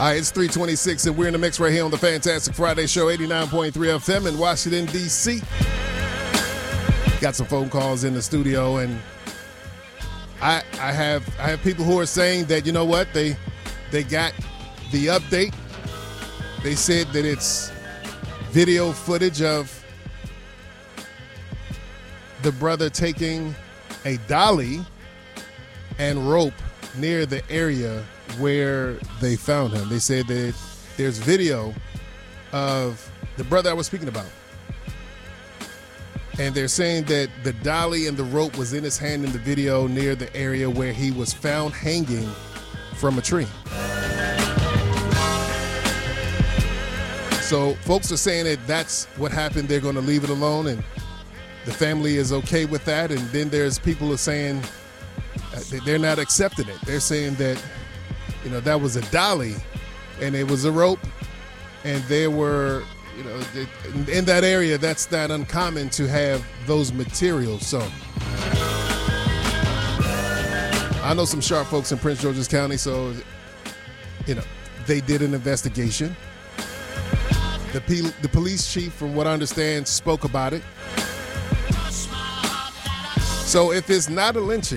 All right, it's 3:26, and we're in the mix right here on the Fantastic Friday Show, 89.3 FM in Washington, D.C. Got some phone calls in the studio, and I have people who are saying that, you know what, they got the update. They said that it's video footage of the brother taking a dolly and rope near the area where they found him. They said that there's video of the brother I was speaking about. And they're saying that the dolly and the rope was in his hand in the video near the area where he was found hanging from a tree. So folks are saying that that's what happened. They're going to leave it alone, and the family is okay with that. And then there's people who are saying they're not accepting it. They're saying that, you know, that was a dolly and it was a rope, and there were, you know, in that area, that's not uncommon to have those materials. So I know some sharp folks in Prince George's County, so, you know, they did an investigation. The police chief, from what I understand, spoke about it. So if it's not a lynching,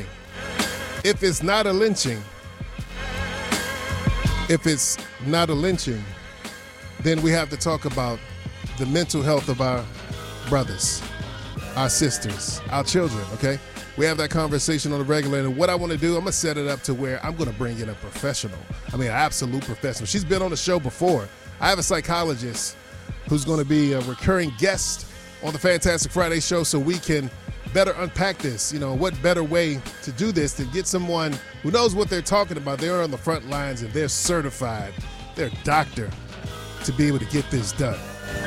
then we have to talk about the mental health of our brothers, our sisters, our children, okay? We have that conversation on the regular, and what I want to do, I'm going to set it up to where I'm going to bring in a professional. I mean, an absolute professional. She's been on the show before. I have a psychologist who's going to be a recurring guest on the Fantastic Friday Show so we can better unpack this. You know, what better way to do this than get someone who knows what they're talking about. They're on the front lines and they're certified. They're a doctor to be able to get this done.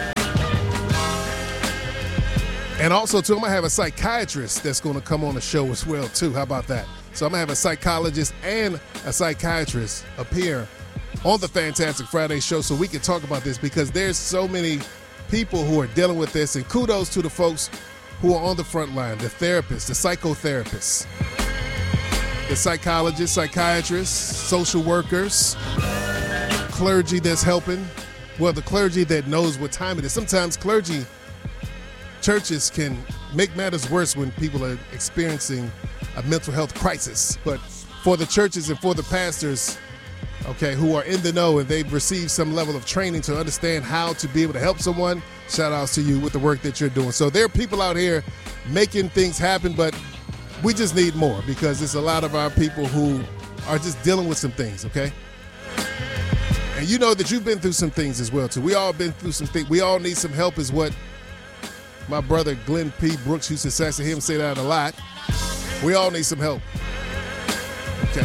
And also, too, I'm going to have a psychiatrist that's going to come on the show as well, too. How about that? So I'm going to have a psychologist and a psychiatrist appear on the Fantastic Friday Show so we can talk about this, because there's so many people who are dealing with this, and kudos to the folks who are on the front line, the therapists, the psychotherapists, the psychologists, psychiatrists, social workers, clergy that's helping. Well, the clergy that knows what time it is. Sometimes churches can make matters worse when people are experiencing a mental health crisis. But for the churches and for the pastors, okay, who are in the know and they've received some level of training to understand how to be able to help someone, shout outs to you with the work that you're doing. So there are people out here making things happen, but we just need more, because it's a lot of our people who are just dealing with some things, okay? And you know that you've been through some things as well, too. We all been through some things. We all need some help, is what my brother Glenn P. Brooks used to say. To him, say that a lot. We all need some help. Okay.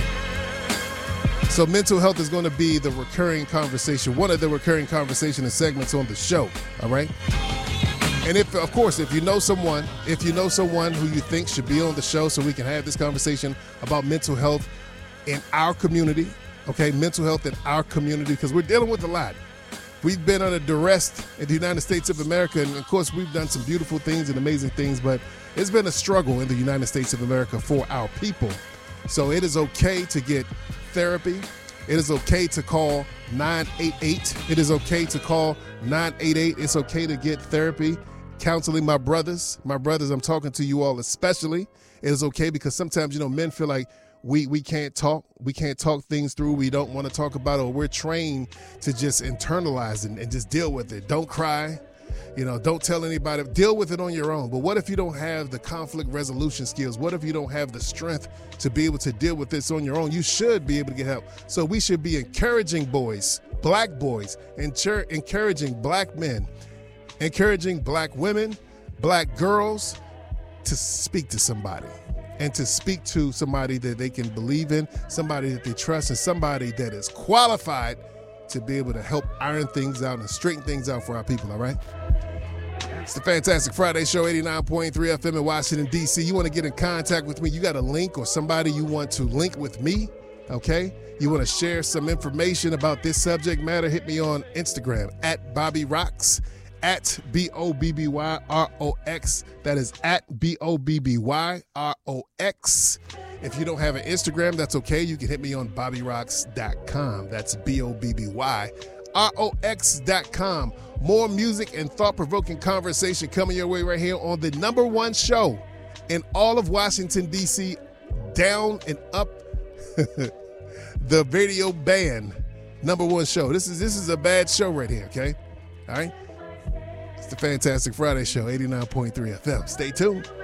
So mental health is going to be the recurring conversation, one of the recurring conversation and segments on the show, all right? And if you know someone who you think should be on the show so we can have this conversation about mental health in our community, okay, mental health in our community, because we're dealing with a lot. We've been under duress in the United States of America, and of course we've done some beautiful things and amazing things, but it's been a struggle in the United States of America for our people. So it is okay to get therapy. It is okay to call 988. It is okay to call 988. It's okay to get therapy, counseling. My brothers, I'm talking to you all especially. It is okay, because sometimes, you know, men feel like we can't talk. We can't talk things through. We don't want to talk about it, or we're trained to just internalize it and just deal with it. Don't cry. You know, don't tell anybody. Deal with it on your own. But what if you don't have the conflict resolution skills? What if you don't have the strength to be able to deal with this on your own? You should be able to get help. So we should be encouraging boys, black boys, encouraging black men, encouraging black women, black girls to speak to somebody, and to speak to somebody that they can believe in, somebody that they trust, and somebody that is qualified to be able to help iron things out and straighten things out for our people, all right? It's the Fantastic Friday Show, 89.3 FM in Washington, D.C. You want to get in contact with me, you got a link or somebody you want to link with me, okay? You want to share some information about this subject matter, hit me on Instagram at Bobby Rocks, at BOBBYROX. That is at BOBBYROX. If you don't have an Instagram, that's okay. You can hit me on BobbyRocks.com. That's BOBBYROX.com. More music and thought-provoking conversation coming your way right here on the #1 show in all of Washington, D.C., down and up the radio band. #1 show. This is a bad show right here, okay? All right? It's the Fantastic Friday Show, 89.3 FM. Stay tuned.